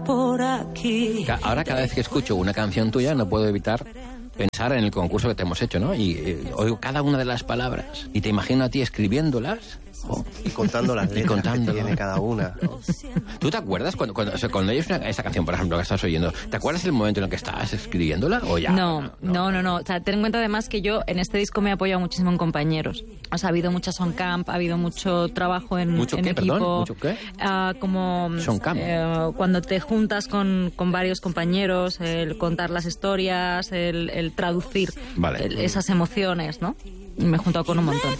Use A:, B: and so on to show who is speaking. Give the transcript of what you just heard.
A: por aquí.
B: Ahora cada vez que escucho una canción tuya no puedo evitar pensar en el concurso que te hemos hecho, ¿no? Y oigo cada una de las palabras y te imagino a ti escribiéndolas.
C: Y contando las letras que tiene cada una.
B: ¿Tú te acuerdas cuando oyes esa canción, por ejemplo, que estás oyendo? ¿Te acuerdas el momento en el que estabas escribiéndola o ya?
D: No. O sea, ten en cuenta además que yo en este disco me he apoyado muchísimo en compañeros. O sea, ha habido mucha on-camp, ha habido mucho trabajo en
B: ¿Mucho qué,
D: equipo.
B: perdón? ¿Mucho qué?
D: Como cuando te juntas con varios compañeros, el contar las historias, el traducir esas emociones, ¿no? Me he juntado con un montón.